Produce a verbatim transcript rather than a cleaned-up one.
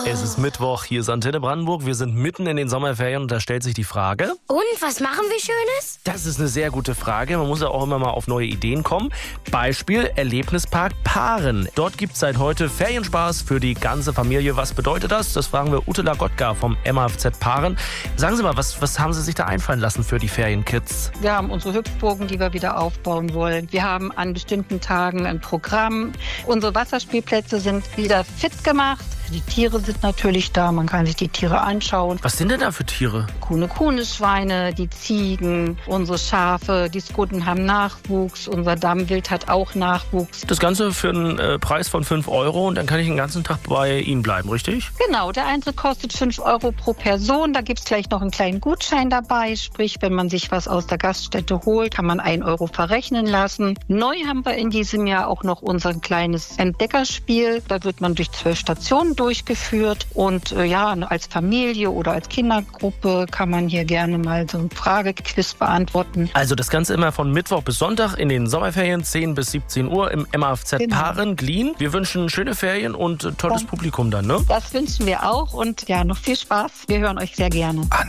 Es ist Mittwoch, hier ist Antenne Brandenburg. Wir sind mitten in den Sommerferien und da stellt sich die Frage. Und, was machen wir Schönes? Das ist eine sehr gute Frage. Man muss ja auch immer mal auf neue Ideen kommen. Beispiel Erlebnispark Paaren. Dort gibt es seit heute Ferienspaß für die ganze Familie. Was bedeutet das? Das fragen wir Ute Lagotka vom M A F Z Paaren. Sagen Sie mal, was, was haben Sie sich da einfallen lassen für die Ferienkids? Wir haben unsere Hüpfburgen, die wir wieder aufbauen wollen. Wir haben an bestimmten Tagen ein Programm. Unsere Wasserspielplätze sind wieder fit gemacht. Die Tiere sind natürlich da, man kann sich die Tiere anschauen. Was sind denn da für Tiere? Kuhne, Kuhne-Schweine, die Ziegen, unsere Schafe, die Skuten haben Nachwuchs, unser Dammwild hat auch Nachwuchs. Das Ganze für einen äh, Preis von fünf Euro und dann kann ich den ganzen Tag bei Ihnen bleiben, richtig? Genau, der Eintritt kostet fünf Euro pro Person. Da gibt es gleich noch einen kleinen Gutschein dabei. Sprich, wenn man sich was aus der Gaststätte holt, kann man ein Euro verrechnen lassen. Neu haben wir in diesem Jahr auch noch unser kleines Entdeckerspiel. Da wird man durch zwölf Stationen durchgeführt und äh, ja, als Familie oder als Kindergruppe kann man hier gerne mal so ein Fragequiz beantworten. Also das Ganze immer von Mittwoch bis Sonntag in den Sommerferien, zehn bis siebzehn Uhr im M A F Z Genau. Paaren, Glien. Wir wünschen schöne Ferien und äh, tolles Ja. Publikum dann, ne? Das wünschen wir auch und ja, noch viel Spaß. Wir hören euch sehr gerne.